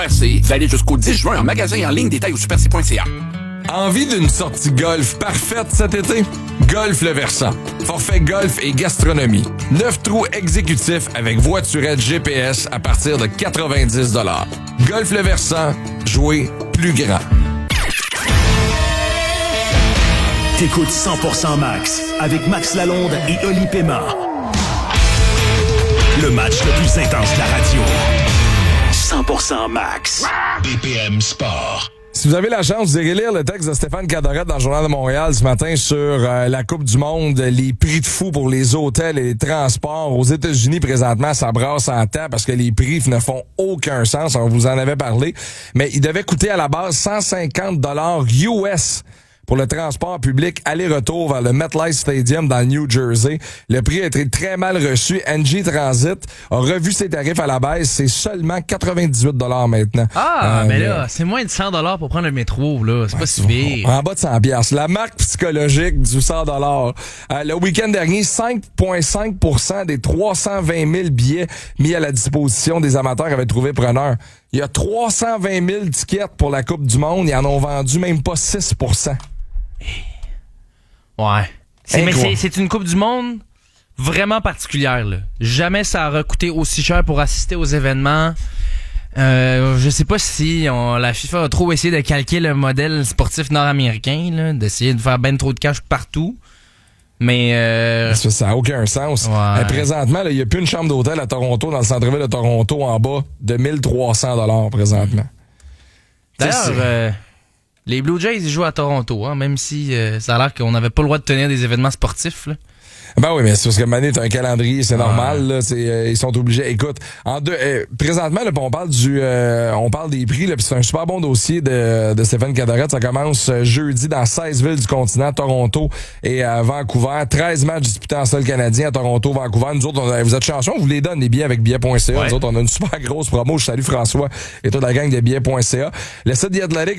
Vous allez jusqu'au 10 juin en magasin et en ligne, détail au superc.ca. Envie d'une sortie golf parfaite cet été? Golf Le Versant. Forfait golf et gastronomie. 9 trous exécutifs avec voiturette GPS à partir de 90 $. Golf Le Versant. Jouer plus grand. T'écoutes 100% Max avec Max Lalonde et Oli Pema. Le match le plus intense de la radio. 100% Max. BPM Sport. Si vous avez la chance, vous irez lire le texte de Stéphane Cadorette dans le Journal de Montréal ce matin sur la Coupe du Monde, les prix de fou pour les hôtels et les transports. Aux États-Unis, présentement, ça brasse en temps parce que les prix ne font aucun sens. On vous en avait parlé. Mais il devait coûter à la base 150 $ US pour le transport public aller-retour vers le MetLife Stadium dans le New Jersey. Le prix a été très mal reçu. NJ Transit a revu ses tarifs à la baisse. C'est seulement 98 $ maintenant. Mais là, c'est moins de 100 $ pour prendre le métro, là. C'est pas si pire. En bas de 100 $. La marque psychologique du 100 $. Le week-end dernier, 5,5% des 320 000 billets mis à la disposition des amateurs avaient trouvé preneur. Il y a 320 000 tickets pour la Coupe du Monde. Ils en ont vendu même pas 6%. Ouais. C'est une Coupe du Monde vraiment particulière, là. Jamais ça aurait coûté aussi cher pour assister aux événements. Je sais pas si la FIFA a trop essayé de calquer le modèle sportif nord-américain, là, d'essayer de faire ben trop de cash partout. Mais ça n'a aucun sens. Ouais. Présentement, il n'y a plus une chambre d'hôtel à Toronto, dans le centre-ville de Toronto, en bas de 1300 $ présentement. D'ailleurs, les Blue Jays, ils jouent à Toronto, hein, même si ça a l'air qu'on n'avait pas le droit de tenir des événements sportifs, là. Ben oui, mais c'est parce que Mané, t'as un calendrier, c'est normal, là. Ils sont obligés. Écoute, présentement, là, on parle des prix, là, puis c'est un super bon dossier de Stéphane Cadorette. Ça commence jeudi dans 16 villes du continent, Toronto et Vancouver. 13 matchs disputés en sol canadien à Toronto, Vancouver. Nous autres, vous êtes chanceux, on vous les donne, les billets avec billets.ca. Ouais. Nous autres, on a une super grosse promo. Je salue François et toute la gang de billets.ca. Le site The Athletic